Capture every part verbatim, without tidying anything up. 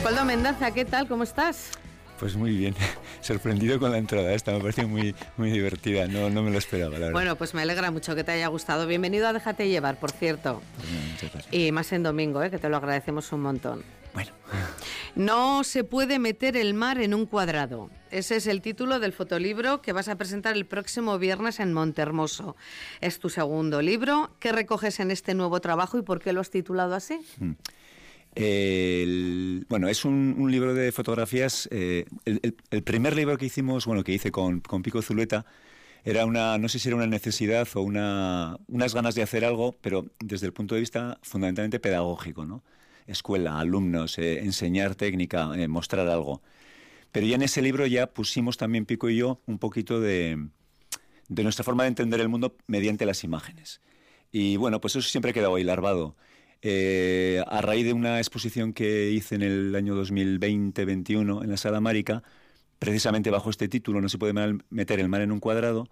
Leopoldo Mendaza, ¿qué tal? ¿Cómo estás? Pues muy bien, sorprendido con la entrada esta, me pareció muy, muy divertida, no, no me lo esperaba, la verdad. Bueno, pues me alegra mucho que te haya gustado. Bienvenido a Déjate Llevar, por cierto. Bueno, muchas gracias. Y más en domingo, ¿eh? Que te lo agradecemos un montón. Bueno. No se puede meter el mar en un cuadrado. Ese es el título del fotolibro que vas a presentar el próximo viernes en Montehermoso. Es tu segundo libro. ¿Qué recoges en este nuevo trabajo y por qué lo has titulado así? Mm. El, bueno, es un, un libro de fotografías. Eh, el, el, el primer libro que hicimos, bueno, que hice con, con Pico Zulueta, era una, no sé si era una necesidad o una, unas ganas de hacer algo, pero desde el punto de vista fundamentalmente pedagógico, ¿no? Escuela, alumnos, eh, enseñar técnica, eh, mostrar algo. Pero ya en ese libro ya pusimos también Pico y yo un poquito de, de nuestra forma de entender el mundo mediante las imágenes. Y bueno, pues eso siempre ha quedado ahí larvado. Eh, a raíz de una exposición que hice en el año dos mil veinte veintiuno en la Sala Márica, precisamente bajo este título, No se puede meter el mar en un cuadrado,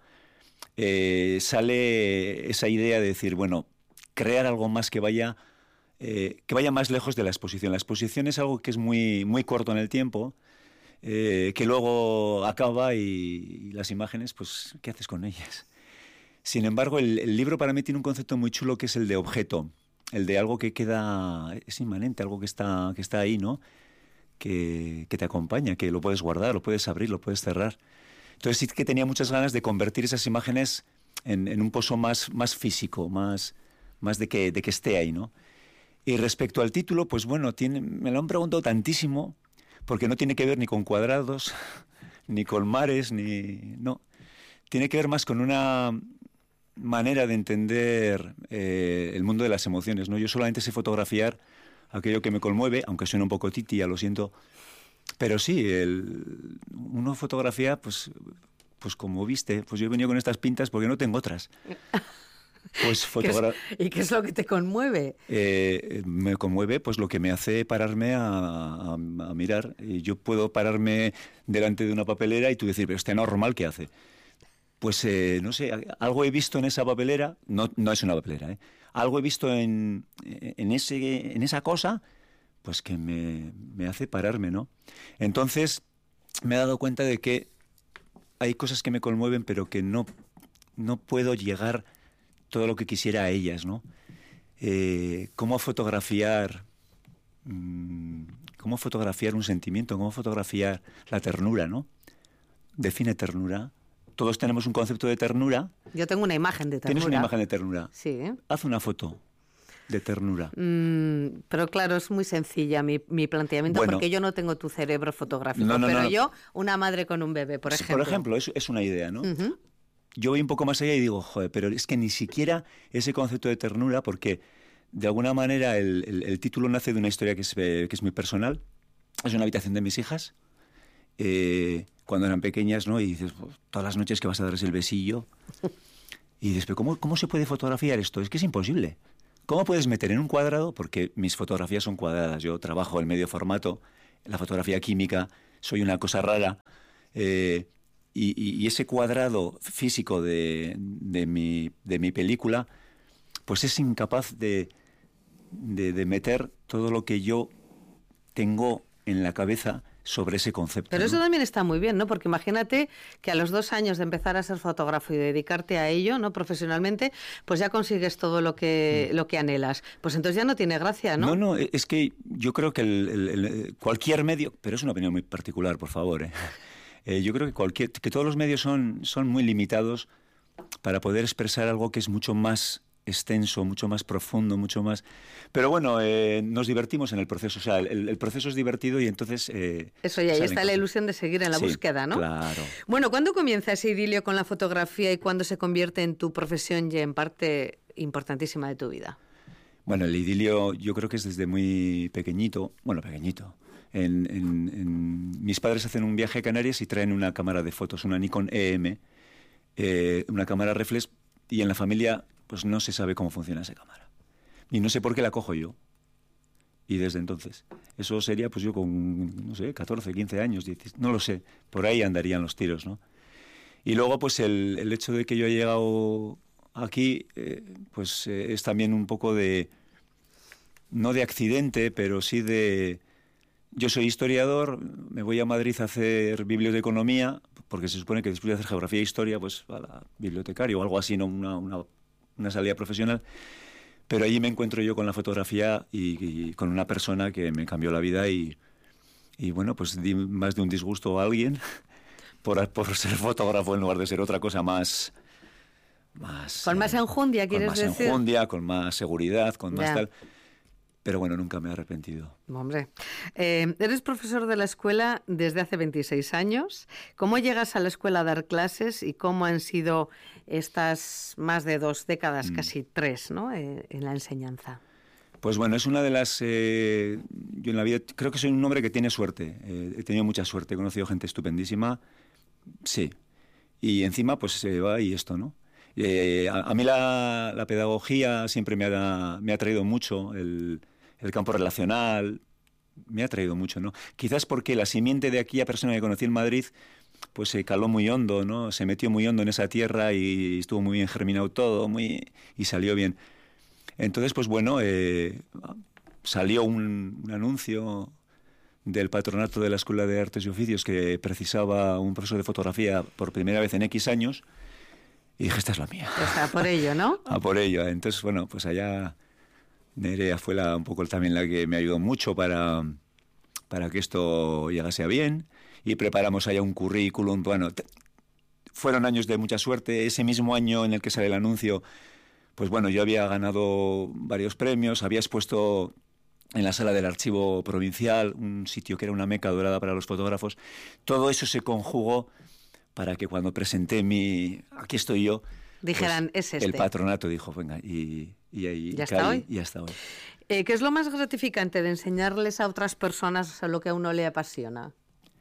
eh, sale esa idea de decir, bueno, crear algo más que vaya, eh, que vaya más lejos de la exposición. La exposición es algo que es muy, muy corto en el tiempo, eh, que luego acaba y, y las imágenes, pues, ¿qué haces con ellas? Sin embargo, el, el libro para mí tiene un concepto muy chulo que es el de objeto. El de algo que queda, es inmanente, algo que está, que está ahí, ¿no? Que, que te acompaña, que lo puedes guardar, lo puedes abrir, lo puedes cerrar. Entonces sí que tenía muchas ganas de convertir esas imágenes en, en un pozo más, más físico, más, más de, que, de que esté ahí, ¿no? Y respecto al título, pues bueno, tiene, me lo han preguntado tantísimo, porque no tiene que ver ni con cuadrados, ni con mares, ni... no. Tiene que ver más con una manera de entender eh, el mundo de las emociones, ¿no? Yo solamente sé fotografiar aquello que me conmueve, aunque suene un poco titi, ya lo siento, pero sí, el, uno fotografía, pues, pues como viste, pues yo he venido con estas pintas porque no tengo otras. Pues fotogra- ¿Y qué es lo que te conmueve? Eh, me conmueve pues lo que me hace pararme a, a, a mirar. Y yo puedo pararme delante de una papelera y tú decir, pero este normal, ¿qué hace? Pues, eh, no sé, algo he visto en esa papelera, no, no es una papelera, ¿eh? Algo he visto en, en, ese, en esa cosa, pues que me, me hace pararme, ¿no? Entonces, me he dado cuenta de que hay cosas que me conmueven, pero que no, no puedo llegar todo lo que quisiera a ellas, ¿no? Eh, ¿Cómo fotografiar, mmm, cómo fotografiar un sentimiento? ¿Cómo fotografiar la ternura, ¿no? Define ternura. Todos tenemos un concepto de ternura. Yo tengo una imagen de ternura. ¿Tienes una imagen de ternura? Sí. ¿eh? Haz una foto de ternura. Mm, pero claro, es muy sencilla mi, mi planteamiento, bueno, porque yo no tengo tu cerebro fotográfico, no, no, pero no, no. yo, una madre con un bebé, por ejemplo. Por ejemplo, es, es una idea, ¿no? Uh-huh. Yo voy un poco más allá y digo, joder, pero es que ni siquiera ese concepto de ternura, porque de alguna manera el, el, el título nace de una historia que es, que es muy personal. Es una habitación de mis hijas. Eh, cuando eran pequeñas, ¿no? Y dices, pues, todas las noches que vas a darles el besillo. Y dices, pero ¿cómo, ¿cómo se puede fotografiar esto? Es que es imposible. ¿Cómo puedes meter en un cuadrado? Porque mis fotografías son cuadradas. Yo trabajo en medio formato, la fotografía química, soy una cosa rara. Eh, y, y, y ese cuadrado físico de, de, mi, de mi película, pues es incapaz de, de, de meter todo lo que yo tengo en la cabeza sobre ese concepto. Pero ¿no? eso también está muy bien, ¿no? Porque imagínate que a los dos años de empezar a ser fotógrafo y dedicarte a ello, ¿no? Profesionalmente, pues ya consigues todo lo que, mm. lo que anhelas. Pues entonces ya no tiene gracia, ¿no? No, no, es que yo creo que el, el, el, cualquier medio, pero es una opinión muy particular, por favor, ¿eh? Eh, yo creo que cualquier, que todos los medios son, son muy limitados para poder expresar algo que es mucho más extenso, mucho más profundo, mucho más... Pero bueno, eh, nos divertimos en el proceso, o sea, el, el proceso es divertido y entonces... Eh, Eso, y ahí está cosas. La ilusión de seguir en la sí, búsqueda, ¿no? Claro. Bueno, ¿cuándo comienza ese idilio con la fotografía y cuándo se convierte en tu profesión y en parte importantísima de tu vida? Bueno, el idilio yo creo que es desde muy pequeñito, bueno, pequeñito. En, en, en, mis padres hacen un viaje a Canarias y traen una cámara de fotos, una Nikon E M, eh, una cámara reflex, y en la familia pues no se sabe cómo funciona esa cámara. Y no sé por qué la cojo yo. Y desde entonces. Eso sería pues yo con, no sé, catorce, quince años, dieciséis, no lo sé. Por ahí andarían los tiros, ¿no? Y luego pues el, el hecho de que yo haya llegado aquí, eh, pues eh, es también un poco de, no de accidente, pero sí de... yo soy historiador, me voy a Madrid a hacer biblios de economía, porque se supone que después de hacer geografía e historia, pues a la bibliotecario o algo así, no una, una, una salida profesional. Pero allí me encuentro yo con la fotografía y, y con una persona que me cambió la vida y, y bueno, pues di más de un disgusto a alguien por, por ser fotógrafo en lugar de ser otra cosa más... más con más enjundia, ¿quieres decir? Con más decir? enjundia, con más seguridad, con más Ya. tal... Pero bueno, nunca me he arrepentido. Hombre, eh, eres profesor de la escuela desde hace veintiséis años. ¿Cómo llegas a la escuela a dar clases y cómo han sido estas más de dos décadas, mm. casi tres, ¿no? eh, en la enseñanza? Pues bueno, es una de las... Eh, yo en la vida creo que soy un hombre que tiene suerte. Eh, he tenido mucha suerte, he conocido gente estupendísima. Sí. Y encima, pues se va y esto, ¿no? Eh, a, a mí la, la pedagogía siempre me ha, me ha traído mucho, el, el campo relacional me ha traído mucho, ¿no? Quizás porque la simiente de aquella persona que conocí en Madrid pues se caló muy hondo, ¿no? Se metió muy hondo en esa tierra y estuvo muy bien germinado todo, muy, y salió bien. Entonces, pues bueno, eh, salió un, un anuncio del patronato de la Escuela de Artes y Oficios que precisaba un profesor de fotografía por primera vez en X años y dije, esta es la mía. O sea, por ello, ¿no? A por ello. Entonces, bueno, pues allá Nerea fue la, un poco también la que me ayudó mucho para, para que esto llegase a bien y preparamos allá un currículum. Bueno, te, fueron años de mucha suerte. Ese mismo año en el que sale el anuncio, pues bueno, yo había ganado varios premios, había expuesto en la sala del Archivo Provincial, un sitio que era una meca dorada para los fotógrafos. Todo eso se conjugó para que cuando presenté mi... Aquí estoy yo... Dijeran, pues, es este. El patronato dijo, venga, y, y ahí... ¿Ya está hoy? Y ya está hoy. Eh, ¿Qué es lo más gratificante de enseñarles a otras personas a lo que a uno le apasiona?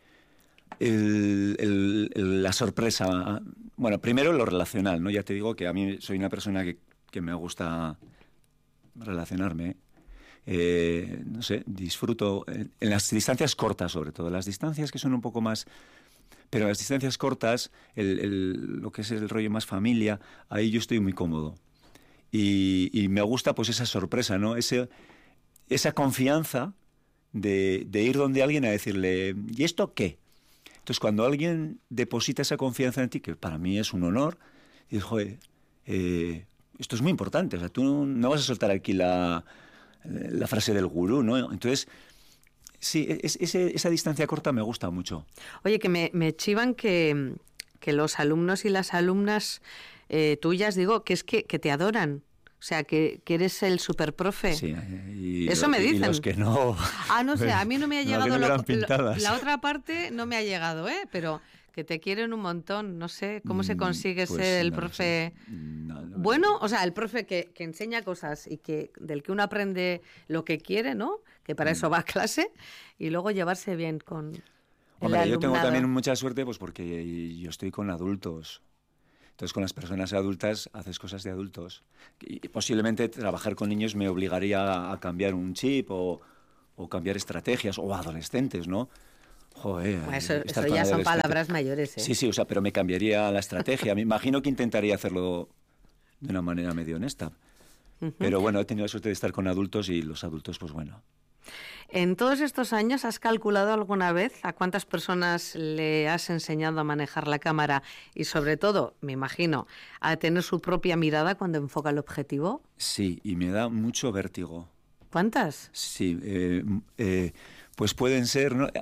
El, el, el, la sorpresa... Bueno, primero lo relacional, ¿no? Ya te digo que a mí soy una persona que, que me gusta relacionarme. Eh, no sé, disfruto en, en las distancias cortas, sobre todo. Las distancias que son un poco más... Pero las distancias cortas, el, el, lo que es el rollo más familia, ahí yo estoy muy cómodo. Y, y me gusta pues esa sorpresa, ¿no? Ese, esa confianza de, de ir donde alguien a decirle, ¿y esto qué? Entonces, cuando alguien deposita esa confianza en ti, que para mí es un honor, dices, joder, eh, esto es muy importante. O sea, tú no vas a soltar aquí la, la frase del gurú, ¿no? Entonces... Sí, es, ese, esa distancia corta me gusta mucho. Oye, que me, me chivan que, que los alumnos y las alumnas eh, tuyas, digo, que es que, que te adoran. O sea, que, que eres el superprofe. Sí, y eso lo, me dicen. Y los que no... Ah, no sé, a mí no me ha llegado... No, lo, lo, la otra parte no me ha llegado, ¿eh? Pero... que te quieren un montón, no sé, ¿cómo se consigue pues ser el no profe no, no, bueno? O sea, el profe que, que enseña cosas y que del que uno aprende lo que quiere, ¿no? Que para eso va a clase y luego llevarse bien con el Hombre, alumnado. Yo tengo también mucha suerte pues porque yo estoy con adultos. Entonces, con las personas adultas haces cosas de adultos. Y posiblemente trabajar con niños me obligaría a cambiar un chip o, o cambiar estrategias, o adolescentes, ¿no? Joder, bueno, eso eso ya son palabras mayores, ¿eh? Sí, sí, o sea, pero me cambiaría la estrategia. Me imagino que intentaría hacerlo de una manera medio honesta. Uh-huh. Pero bueno, he tenido la suerte de estar con adultos y los adultos, pues bueno. En todos estos años, ¿has calculado alguna vez a cuántas personas le has enseñado a manejar la cámara y sobre todo, me imagino, a tener su propia mirada cuando enfoca el objetivo? Sí, y me da mucho vértigo. ¿Cuántas? Sí, eh, eh, pues pueden ser... ¿no?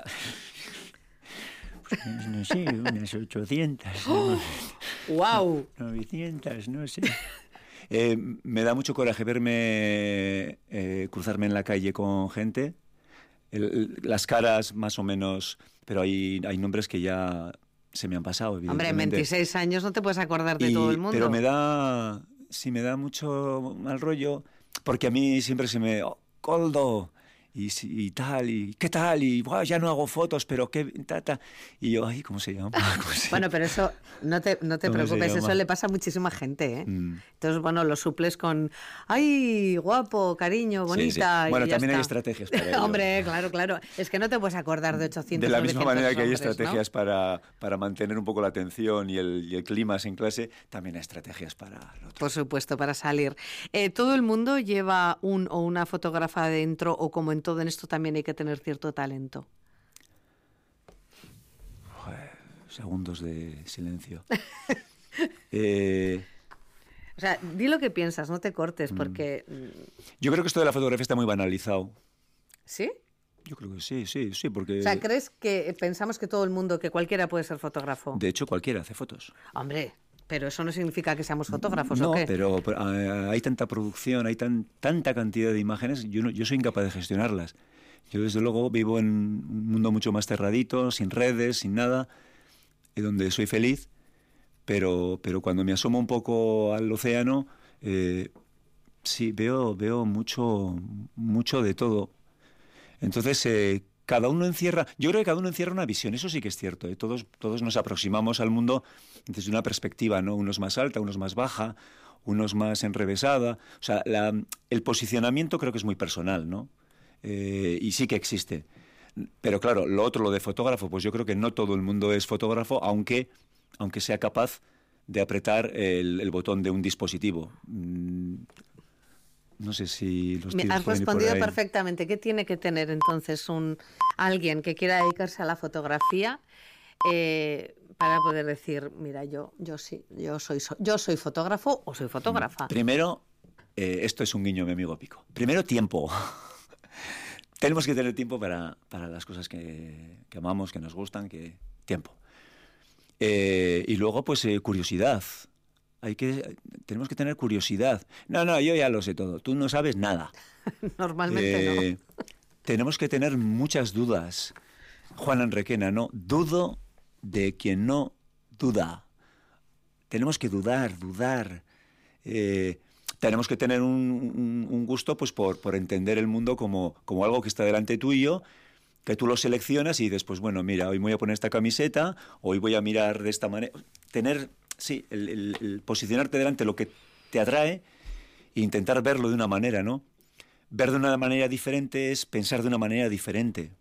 Pues no sé, unas ochocientas. ¡Oh! ¿no? ¡Wow! novecientas, no sé. Eh, me da mucho coraje verme, eh, cruzarme en la calle con gente. El, el, las caras más o menos, pero hay, hay nombres que ya se me han pasado, evidentemente. Hombre, en veintiséis años no te puedes acordar de y, todo el mundo. Pero me da, sí, me da mucho mal rollo, porque a mí siempre se me... Oh, Coldo... Y, y tal, y qué tal, y wow, ya no hago fotos, pero qué ta, ta. Y yo, ay, ¿cómo se llama? ¿Cómo se bueno, pero eso, no te, no te preocupes, eso le pasa a muchísima gente, ¿eh? Mm. Entonces, bueno, lo suples con, ay, guapo, cariño, bonita. Sí, sí. Bueno, y también ya hay está. estrategias para ello. Hombre, claro, claro. Es que no te puedes acordar de ochocientos. De la misma manera que hay hombres, estrategias ¿no? para, para mantener un poco la atención y el, y el clima en clase, también hay estrategias para lo otro. Por supuesto, para salir. Eh, ¿Todo el mundo lleva un o una fotógrafa dentro o como en todo en esto también hay que tener cierto talento? Joder, segundos de silencio. eh... O sea, di lo que piensas, no te cortes, porque... Yo creo que esto de la fotografía está muy banalizado. ¿Sí? Yo creo que sí, sí, sí, porque... O sea, ¿crees que pensamos que todo el mundo, que cualquiera puede ser fotógrafo? De hecho, cualquiera hace fotos. Hombre, pero eso no significa que seamos fotógrafos, no, ¿o qué? pero, pero uh, hay tanta producción, hay tan, tanta cantidad de imágenes, yo, no, yo soy incapaz de gestionarlas. Yo, desde luego, vivo en un mundo mucho más cerradito, sin redes, sin nada, y donde soy feliz, pero, pero cuando me asomo un poco al océano, eh, sí, veo, veo mucho, mucho de todo. Entonces, eh, cada uno encierra... Yo creo que cada uno encierra una visión, eso sí que es cierto. ¿eh? Todos, todos nos aproximamos al mundo desde una perspectiva, ¿no? Unos más alta, unos más baja, unos más enrevesada. O sea, la, el posicionamiento creo que es muy personal, ¿no? Eh, y sí que existe. Pero claro, lo otro, lo de fotógrafo, pues yo creo que no todo el mundo es fotógrafo, aunque, aunque sea capaz de apretar el, el botón de un dispositivo. Mm, no sé si los Me tiros has pueden ir por respondido ahí. perfectamente. ¿Qué tiene que tener entonces un alguien que quiera dedicarse a la fotografía eh, para poder decir, mira, yo, yo sí, yo soy, yo soy fotógrafo o soy fotógrafa? Primero, eh, esto es un guiño, mi amigo Pico. Primero, tiempo. Tenemos que tener tiempo para, para las cosas que, que amamos, que nos gustan, que tiempo. Eh, y luego, pues, eh, curiosidad. Hay que, tenemos que tener curiosidad. No, no, yo ya lo sé todo. Tú no sabes nada. Normalmente eh, no. Tenemos que tener muchas dudas. Juan Enriquena, ¿no? Dudo de quien no duda. Tenemos que dudar, dudar. Eh, tenemos que tener un, un, un gusto pues por, por entender el mundo como, como algo que está delante tuyo, que tú lo seleccionas y dices, pues bueno, mira, hoy voy a poner esta camiseta, hoy voy a mirar de esta manera. Tener, sí, el, el, el posicionarte delante lo que te atrae e intentar verlo de una manera, ¿no? Ver de una manera diferente es pensar de una manera diferente.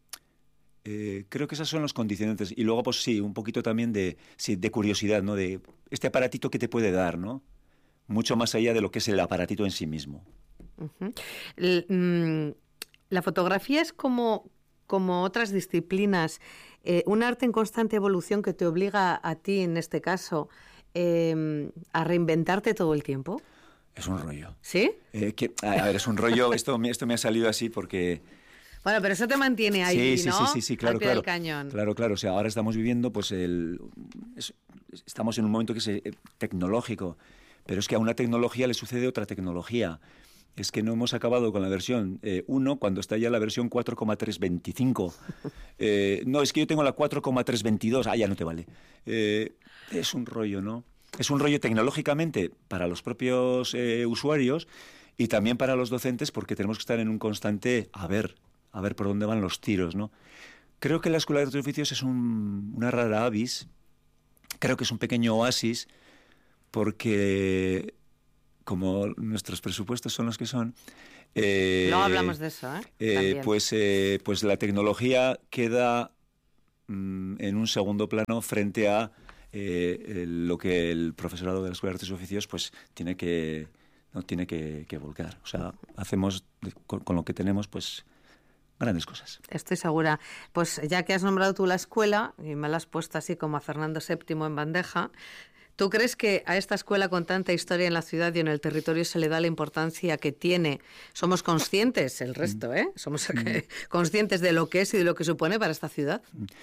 Eh, creo que esos son los condicionantes. Y luego, pues sí, un poquito también de, sí, de curiosidad, ¿no? De este aparatito que te puede dar, ¿no? Mucho más allá de lo que es el aparatito en sí mismo. Uh-huh. El, mm, la fotografía es como, como otras disciplinas, eh, un arte en constante evolución que te obliga a ti, en este caso, eh, a reinventarte todo el tiempo. Es un rollo. ¿Sí? Eh, que, a ver, es un rollo. Esto, esto me ha salido así porque... Bueno, pero eso te mantiene ahí, sí, ¿no? Sí, sí, sí, sí, claro, al pie claro. del cañón. Claro, claro. O sea, ahora estamos viviendo, pues, el... Es, estamos en un momento que es eh, tecnológico, pero es que a una tecnología le sucede otra tecnología. Es que no hemos acabado con la versión eh, uno cuando está ya la versión cuatro coma trescientos veinticinco. Eh, no, es que yo tengo la cuatro coma trescientos veintidós. Ah, ya no te vale. Eh, es un rollo, ¿no? Es un rollo tecnológicamente para los propios eh, usuarios y también para los docentes porque tenemos que estar en un constante a ver, a ver por dónde van los tiros, ¿no? Creo que la Escuela de Artes y Oficios es un, una rara avis. Creo que es un pequeño oasis porque... como nuestros presupuestos son los que son... Eh, Luego hablamos de eso, ¿eh? eh pues, eh, pues la tecnología queda mm, en un segundo plano frente a eh, el, lo que el profesorado de la Escuela de Artes y Oficios pues, tiene, que, no, tiene que, que volcar. O sea, hacemos con, con lo que tenemos pues grandes cosas. Estoy segura. Pues ya que has nombrado tú la escuela, y me la has puesto así como a Fernando séptimo en bandeja... ¿Tú crees que a esta escuela con tanta historia en la ciudad y en el territorio se le da la importancia que tiene? Somos conscientes, el resto, ¿eh? Somos conscientes de lo que es y de lo que supone para esta ciudad.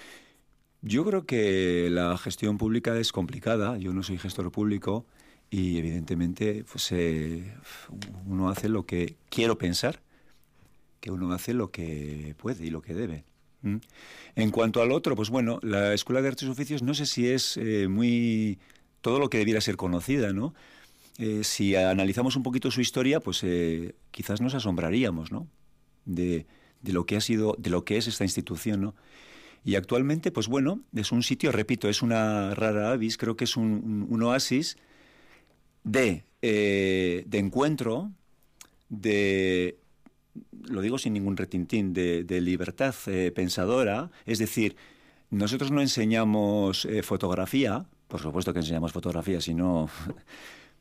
Yo creo que la gestión pública es complicada. Yo no soy gestor público y evidentemente pues, eh, uno hace lo que quiero pensar, que uno hace lo que puede y lo que debe. ¿Mm? En cuanto al otro, pues bueno, la Escuela de Artes y Oficios no sé si es eh, muy... todo lo que debiera ser conocida, ¿no? Eh, si analizamos un poquito su historia, pues eh, quizás nos asombraríamos, ¿no? De, de lo que ha sido, de lo que es esta institución, ¿no? Y actualmente, pues bueno, es un sitio, repito, es una rara avis, creo que es un, un, un oasis de, eh, de encuentro, de, lo digo sin ningún retintín, de, de libertad eh, pensadora, es decir, nosotros no enseñamos eh, fotografía. Por supuesto que enseñamos fotografía, si no...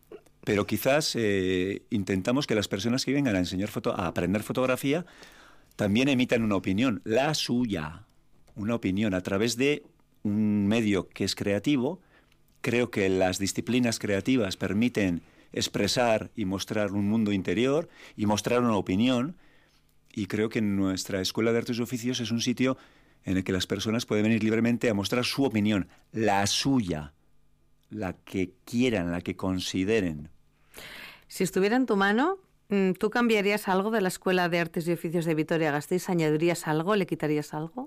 Pero quizás eh, intentamos que las personas que vengan a enseñar foto, a aprender fotografía también emitan una opinión, la suya, una opinión a través de un medio que es creativo. Creo que las disciplinas creativas permiten expresar y mostrar un mundo interior y mostrar una opinión, y creo que nuestra Escuela de Artes y Oficios es un sitio en el que las personas pueden venir libremente a mostrar su opinión, la suya, la que quieran, la que consideren. Si estuviera en tu mano, ¿tú cambiarías algo de la Escuela de Artes y Oficios de Vitoria-Gasteiz? ¿Añadirías algo? ¿Le quitarías algo?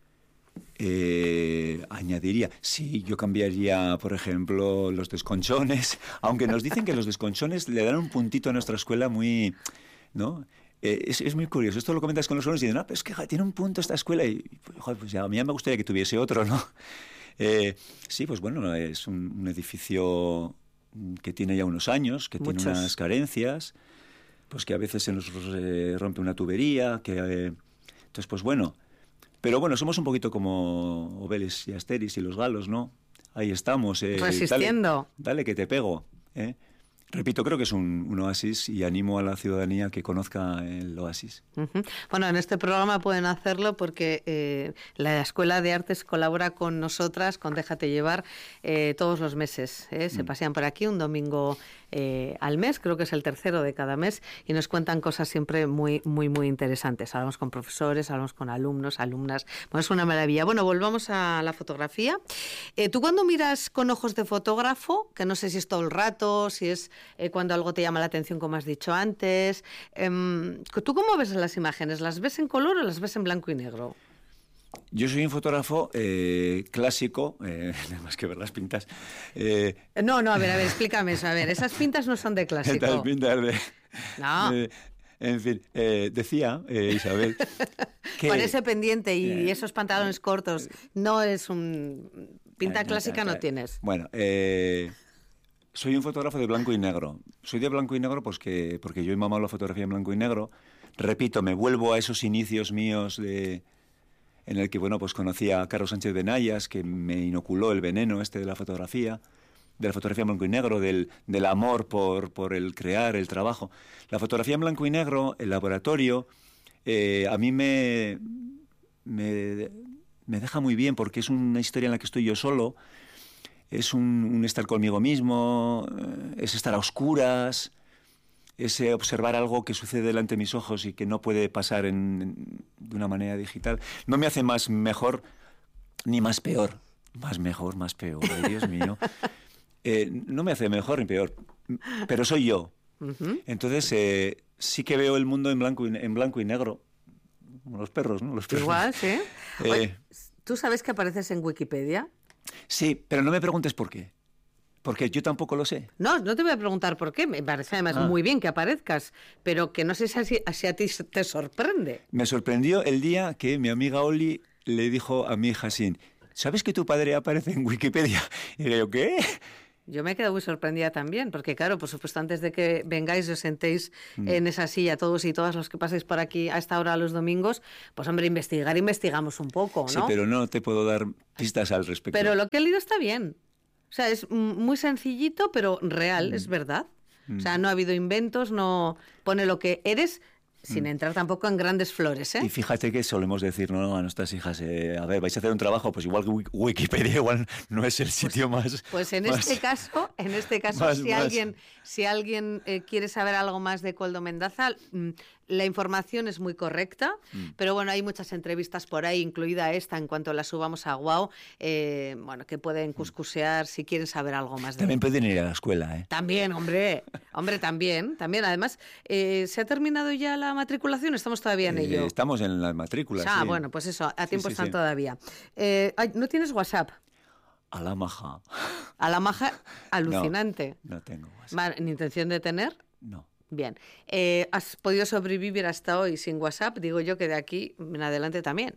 Eh, añadiría, sí, yo cambiaría, por ejemplo, los desconchones, aunque nos dicen que los desconchones le dan un puntito a nuestra escuela muy, ¿no? Eh, es, es muy curioso. Esto lo comentas con los alumnos y dicen, no, pero es que ja, tiene un punto esta escuela y joder, pues ya, a mí ya me gustaría que tuviese otro, ¿no? Eh, sí, pues bueno, es un, un edificio que tiene ya unos años, que Muchos. tiene unas carencias, pues que a veces se nos eh, rompe una tubería, que eh, entonces, pues bueno. Pero bueno, somos un poquito como Obelix y Asterix y los galos, ¿no? Ahí estamos. Eh, Resistiendo. Dale, dale que te pego. ¿eh? Repito, creo que es un, un oasis y animo a la ciudadanía que conozca el oasis. Uh-huh. Bueno, en este programa pueden hacerlo porque eh, la Escuela de Artes colabora con nosotras, con Déjate Llevar, eh, todos los meses. ¿eh? Se mm. pasean por aquí un domingo eh, al mes, creo que es el tercero de cada mes, y nos cuentan cosas siempre muy, muy, muy interesantes. Hablamos con profesores, hablamos con alumnos, alumnas. Bueno, es una maravilla. Bueno, volvamos a la fotografía. Eh, ¿Tú cuando miras con ojos de fotógrafo, que no sé si es todo el rato, si es eh, cuando algo te llama la atención, como has dicho antes, eh, ¿tú cómo ves las imágenes? ¿Las ves en color o las ves en blanco y negro? Yo soy un fotógrafo eh, clásico, eh, nada más que ver las pintas. Eh, no, no, a ver, a ver, explícame eso. A ver, esas pintas no son de clásico. Estas pintas de... No. De, en fin, eh, decía eh, Isabel que... Con ese pendiente y eh, esos pantalones cortos, no es un... Pinta eh, clásica no, no tienes. Bueno, eh, soy un fotógrafo de blanco y negro. Soy de blanco y negro pues que, porque yo he mamado la fotografía en blanco y negro. Repito, me vuelvo a esos inicios míos de... en el que, bueno, pues conocí a Carlos Sánchez Benayas, que me inoculó el veneno este de la fotografía, de la fotografía en blanco y negro, del, del amor por, por el crear, el trabajo. La fotografía en blanco y negro, el laboratorio, eh, a mí me, me, me deja muy bien porque es una historia en la que estoy yo solo, es un, un estar conmigo mismo, es estar a oscuras, es observar algo que sucede delante de mis ojos y que no puede pasar en, en, de una manera digital. No me hace más mejor ni más peor. Más mejor, más peor, Dios mío. Eh, no me hace mejor ni peor, pero soy yo. Uh-huh. Entonces, eh, sí que veo el mundo en blanco y, en blanco y negro. Como los perros, ¿no? Los perros. Igual, sí. Eh, Oye, ¿tú sabes que apareces en Wikipedia? Sí, pero no me preguntes por qué. Porque yo tampoco lo sé. No, no te voy a preguntar por qué. Me parece además ah. muy bien que aparezcas, pero que no sé si así, así a ti te sorprende. Me sorprendió el día que mi amiga Oli le dijo a mi hija Sin, ¿sabes que tu padre aparece en Wikipedia? Y le digo, ¿qué? Yo me he quedado muy sorprendida también, porque claro, por supuesto, antes de que vengáis y os sentéis mm. en esa silla, todos y todas los que paséis por aquí a esta hora los domingos, pues hombre, investigar, investigamos un poco, ¿no? Sí, pero no te puedo dar pistas al respecto. Pero lo que he leído está bien. O sea, es muy sencillito, pero real, mm. es verdad. Mm. O sea, no ha habido inventos, no pone lo que eres, sin mm. entrar tampoco en grandes flores, ¿eh? Y fíjate que solemos decir, ¿no?, a nuestras hijas, eh, a ver, vais a hacer un trabajo, pues igual que Wikipedia igual no es el sitio pues, más... Pues en más, este caso, en este caso, más, si más. alguien, si alguien eh, quiere saber algo más de Koldo Mendaza, mm, la información es muy correcta, mm. pero bueno, hay muchas entrevistas por ahí, incluida esta, en cuanto la subamos a Guau, eh, bueno, que pueden cuscusear si quieren saber algo más de También él. Pueden ir a la escuela, ¿eh? También, hombre, hombre, también, también. Además, eh, ¿se ha terminado ya la matriculación? Estamos todavía en eh, ello. Estamos en las matrículas, Ah, sí. bueno, pues eso, a tiempo sí, sí, están sí. todavía. Eh, ¿no tienes WhatsApp? A la maja. A la maja, alucinante. No, no tengo WhatsApp. ¿Ni intención de tener? No. Bien. Eh, ¿Has podido sobrevivir hasta hoy sin WhatsApp? Digo yo que de aquí en adelante también.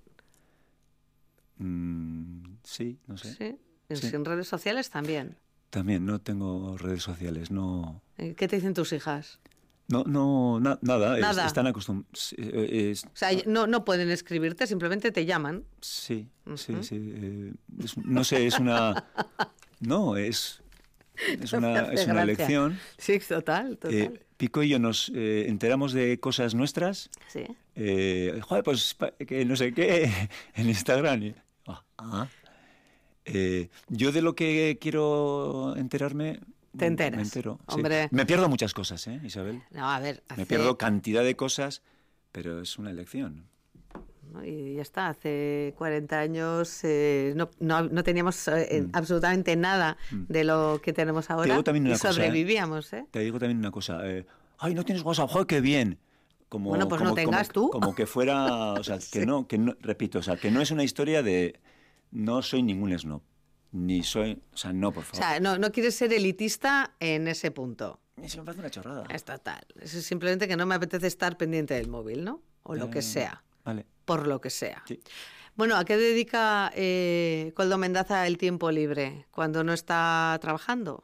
Mm, sí, no sé. Sí. Sí. ¿Sin redes sociales también? También, no tengo redes sociales, no... ¿Qué te dicen tus hijas? No, no, na, nada, nada. Es, están acostumbrados. Es, o sea, no, no pueden escribirte, simplemente te llaman. Sí, uh-huh. sí, sí. Eh, es, no sé, es una... No, es... Es una, es una lección. Sí, total, total. Eh, Pico y yo nos eh, enteramos de cosas nuestras ¿Sí? Eh, joder, pues que no sé qué en Instagram. Y, ah, ah. Eh, yo de lo que quiero enterarme... ¿Te enteras? Me entero. Hombre. Sí. Me pierdo muchas cosas, ¿eh, Isabel? No, a ver. Hace... Me pierdo cantidad de cosas, pero es una elección. Y ya está, hace cuarenta años eh, no, no, no teníamos eh, mm. absolutamente nada mm. de lo que tenemos ahora. Te digo también una y sobrevivíamos. Cosa, ¿eh? ¿eh? Te digo también una cosa. Eh, ¡Ay, no tienes WhatsApp! ¡Joder, qué bien! Como, bueno, pues como, no tengas como, tú. Como que fuera... O sea, que, sí. no, que no... Repito, o sea, que no es una historia de... No soy ningún snob. Ni soy... O sea, no, por favor. O sea, no, no quieres ser elitista en ese punto. Eso me parece una chorrada. Es total. Es simplemente que no me apetece estar pendiente del móvil, ¿no? O lo eh, que sea. Vale. Por lo que sea. Sí. Bueno, ¿a qué dedica eh, Koldo Mendaza el tiempo libre cuando no está trabajando?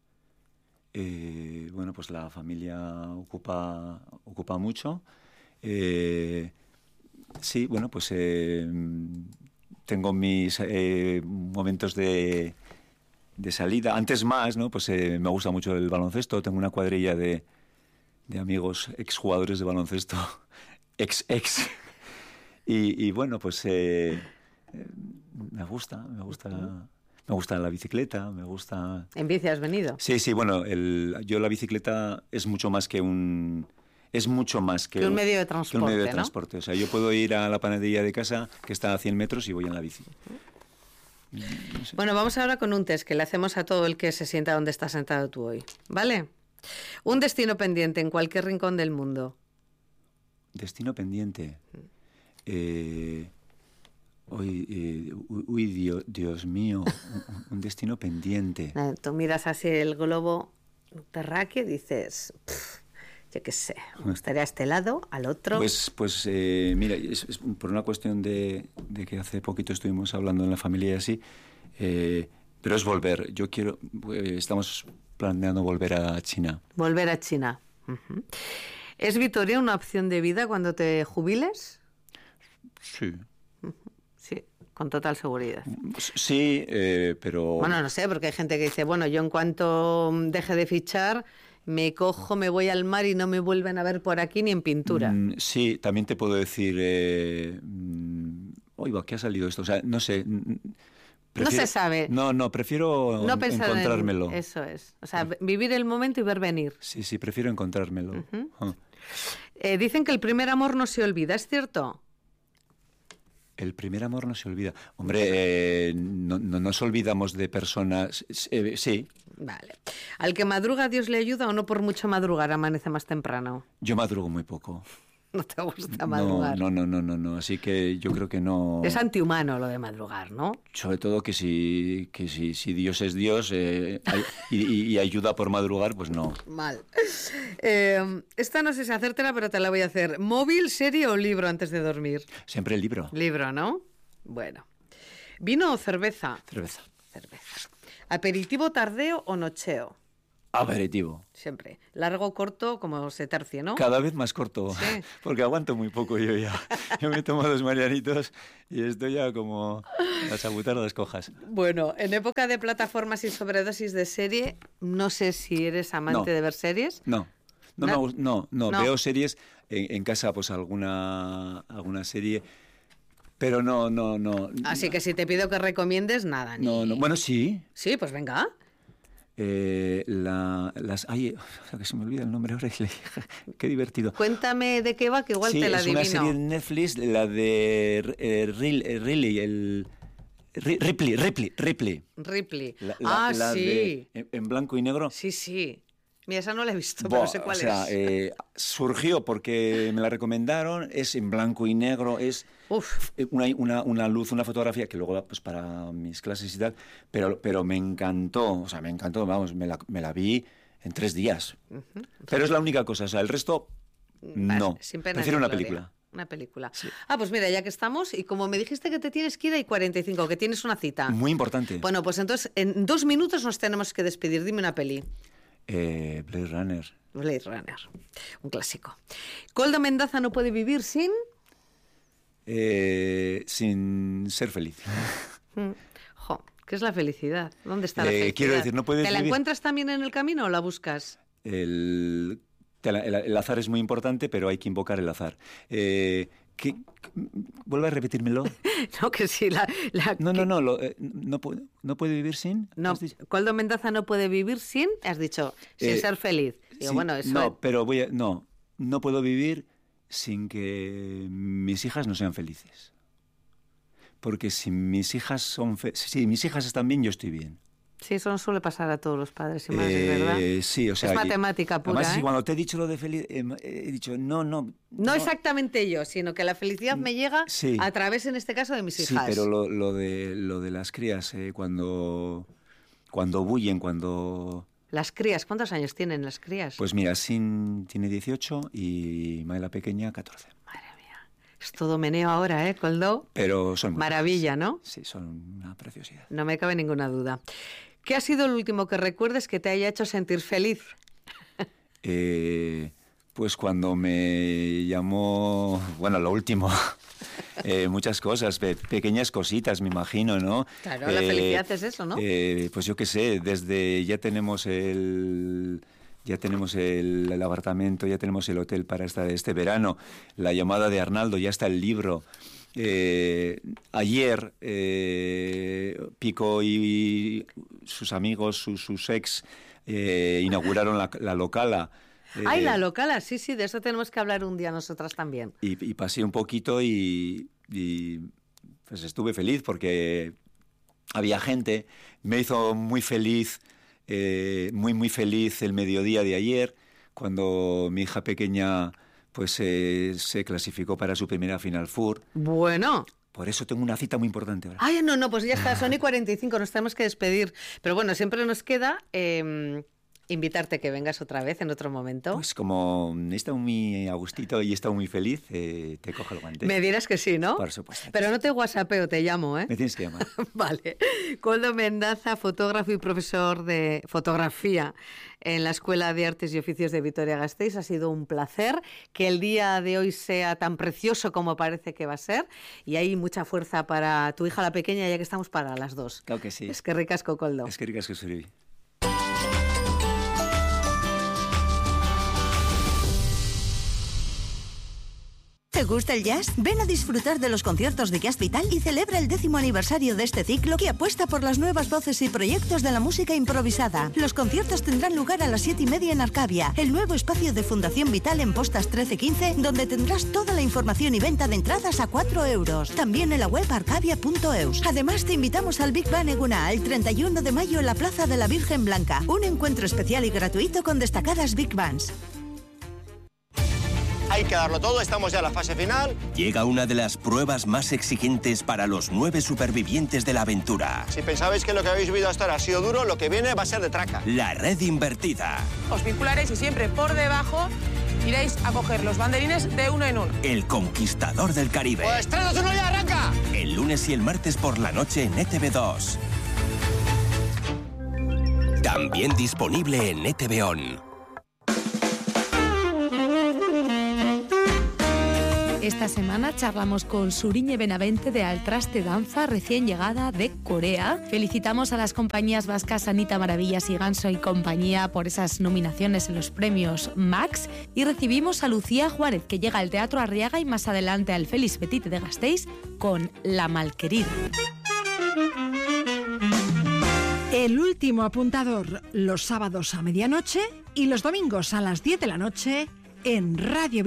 Eh, bueno, pues la familia ocupa, ocupa mucho. Eh, sí, bueno, pues... Eh, tengo mis eh, momentos de, de salida. Antes más, ¿no? Pues eh, me gusta mucho el baloncesto. Tengo una cuadrilla de, de amigos exjugadores de baloncesto, ex ex. Y, y bueno, pues eh, eh, me gusta, me gusta, me gusta la bicicleta, me gusta. ¿En bici has venido? Sí, sí. Bueno, el, yo la bicicleta es mucho más que un. Es mucho más que, que un medio de transporte, que un medio de ¿no? transporte. O sea, yo puedo ir a la panadería de casa, que está a cien metros, y voy en la bici. No sé. Bueno, vamos ahora con un test que le hacemos a todo el que se sienta donde estás sentado tú hoy. ¿Vale? Un destino pendiente en cualquier rincón del mundo. Destino pendiente. Eh, uy, eh, uy Dios, Dios mío, un, un destino pendiente. Tú miras así el globo terráqueo y dices... Pff, yo qué sé, me gustaría a este lado, al otro. Pues, pues eh, mira, es, es por una cuestión de, de que hace poquito estuvimos hablando en la familia y así, eh, pero es volver. Yo quiero, eh, estamos planeando volver a China. Volver a China. Uh-huh. ¿Es Vitoria una opción de vida cuando te jubiles? Sí. Uh-huh. Sí, con total seguridad. Sí, eh, pero... Bueno, no sé, porque hay gente que dice, bueno, yo en cuanto deje de fichar... me cojo, me voy al mar y no me vuelven a ver por aquí ni en pintura. Mm, sí, también te puedo decir... Eh, mm, oiga, ¿qué ha salido esto? O sea, no sé... Prefiero, no se sabe. No, no, prefiero no encontrármelo. En, eso es. O sea, vivir el momento y ver venir. Sí, sí, prefiero encontrármelo. Uh-huh. Oh. Eh, dicen que el primer amor no se olvida, ¿es cierto? El primer amor no se olvida. Hombre, eh, no, no nos olvidamos de personas... Eh, sí. Vale. ¿Al que madruga Dios le ayuda o no por mucho madrugar amanece más temprano? Yo madrugo muy poco. ¿No te gusta madrugar? No, no, no, no, no. Así que yo creo que no... Es antihumano lo de madrugar, ¿no? Sobre todo que si, que si, si Dios es Dios eh, y, y, y ayuda por madrugar, pues no. Mal. Eh, esta no sé si hacértela, pero te la voy a hacer. ¿Móvil, serie o libro antes de dormir? Siempre el libro. Libro, ¿no? Bueno. ¿Vino o cerveza? Cerveza. Cerveza. ¿Aperitivo tardeo o nocheo? Aperitivo. Siempre. Largo, corto, como se tercie, ¿no? Cada vez más corto, sí. Porque aguanto muy poco yo ya. Yo me tomo dos marianitos y estoy ya como las abutardas cojas. Bueno, en época de plataformas y sobredosis de serie, no sé si eres amante no. de ver series. No. No, no, me, no, no, no. Veo series en, en casa, pues alguna, alguna serie... Pero no, no, no. Así que si te pido que recomiendes, nada. Ni... No, no. Bueno, sí. Sí, pues venga. Eh, la, las, ay, que se me olvida el nombre ahora. Qué divertido. Cuéntame de qué va, que igual sí, te la es adivino. una serie de Netflix, la de eh, Ripley, el Ripley, Ripley, Ripley. Ripley. La, la, ah, la sí. De, en, en blanco y negro. Sí, sí. Mira, esa no la he visto, Bo, pero sé cuál o sea, es. Eh, surgió porque me la recomendaron, es en blanco y negro, es Uf. Una, una, una luz, una fotografía que luego, pues para mis clases y tal, pero, pero me encantó, o sea, me encantó, vamos, me la, me la vi en tres días. Uh-huh. Pero es la única cosa, o sea, el resto, vale, no. Sin pena Prefiero una gloria. película. Una película. Sí. Ah, pues mira, ya que estamos, y como me dijiste que te tienes que ir, hay cuarenta y cinco, que tienes una cita. Muy importante. Bueno, pues entonces, en dos minutos nos tenemos que despedir. Dime una peli. Eh, Blade Runner. Blade Runner, un clásico. ¿Koldo Mendaza no puede vivir sin...? Eh, sin ser feliz. Jo, ¿qué es la felicidad? ¿Dónde está la eh, felicidad? Quiero decir, no puedes ¿Te la vivir... encuentras también en el camino o la buscas? El... El, el, el azar es muy importante, pero hay que invocar el azar. Eh, ¿qué, ¿Vuelve a repetírmelo? No, que sí. La, la, no, que... no, no, lo, eh, no, puede, ¿no puede vivir sin? No, Koldo Mendaza no puede vivir sin, has dicho, sin eh, ser feliz. Digo, sí, bueno, eso no, es... pero voy a, no, no puedo vivir sin que mis hijas no sean felices. Porque si mis hijas son fe si mis hijas están bien, yo estoy bien. Sí, eso no suele pasar a todos los padres y madres, eh, ¿verdad? Sí, o sea... Es matemática pura, además, ¿eh? cuando te he dicho lo de feliz, eh, he dicho, no, no... No, no exactamente yo, sino que la felicidad me llega sí. a través, en este caso, de mis hijas. Sí, pero lo, lo, de, lo de las crías, eh, cuando, cuando bullen, cuando... Las crías, ¿cuántos años tienen las crías? Pues mira, Sin tiene dieciocho y Maela pequeña, catorce. Madre mía, es todo meneo ahora, ¿eh, Koldo? Pero son... Maravilla, ¿no? Sí, son una preciosidad. No me cabe ninguna duda. ¿Qué ha sido el último que recuerdes que te haya hecho sentir feliz? Eh, pues cuando me llamó, bueno, lo último, eh, muchas cosas, pe pequeñas cositas, me imagino, ¿no? Claro, la eh, felicidad es eso, ¿no? Eh, pues yo qué sé, desde ya tenemos el... Ya tenemos el, el apartamento, ya tenemos el hotel para esta, este verano, la llamada de Arnaldo, ya está el libro. Eh, ayer eh, Pico y sus amigos, sus, sus ex, eh, inauguraron la, la Locala. Eh, ¡Ay, la Locala! Sí, sí, de eso tenemos que hablar un día nosotras también. Y, y pasé un poquito y, y pues estuve feliz porque había gente, me hizo muy feliz, eh, muy, muy feliz el mediodía de ayer, cuando mi hija pequeña... pues eh, se clasificó para su primera Final Four. Bueno. Por eso tengo una cita muy importante ahora. Ay, no, no, pues ya está, son y cuarenta y cinco, nos tenemos que despedir. Pero bueno, siempre nos queda eh, invitarte que vengas otra vez en otro momento. Pues como he estado muy a gustito y he estado muy feliz, eh, te cojo el guante. Me dirás que sí, ¿no? Por supuesto. Pero no te whatsappeo, te llamo, ¿eh? Me tienes que llamar. Vale. Koldo Mendaza, fotógrafo y profesor de fotografía en la Escuela de Artes y Oficios de Vitoria-Gasteiz. Ha sido un placer que el día de hoy sea tan precioso como parece que va a ser. Y hay mucha fuerza para tu hija la pequeña, ya que estamos para las dos. Claro que sí. Es que ricasco, Koldo. Es que ricasco, Suri. ¿Te gusta el jazz? Ven a disfrutar de los conciertos de Jazz Vital y celebra el décimo aniversario de este ciclo que apuesta por las nuevas voces y proyectos de la música improvisada. Los conciertos tendrán lugar a las siete y media en Arcavia, el nuevo espacio de Fundación Vital en Postas trece quince, donde tendrás toda la información y venta de entradas a cuatro euros. También en la web arcavia punto eus. Además, te invitamos al Big Bang Eguna el treinta y uno de mayo en la Plaza de la Virgen Blanca. Un encuentro especial y gratuito con destacadas Big Bands. Hay que darlo todo, estamos ya en la fase final. Llega una de las pruebas más exigentes para los nueve supervivientes de la aventura. Si pensabais que lo que habéis vivido hasta ahora ha sido duro, lo que viene va a ser de traca. La red invertida. Os vincularéis y siempre por debajo iréis a coger los banderines de uno en uno. El conquistador del Caribe. Pues tres, dos, uno, ya arranca. El lunes y el martes por la noche en E T V dos. También disponible en E T V On. Esta semana charlamos con Suriñe Benavente de Altraste Danza, recién llegada de Corea. Felicitamos a las compañías vascas Anita Maravillas y Ganso y compañía por esas nominaciones en los premios Max. Y recibimos a Lucía Juárez, que llega al Teatro Arriaga y más adelante al Félix Petit de Gasteiz con La Malquerida. El último apuntador, los sábados a medianoche y los domingos a las diez de la noche en Radio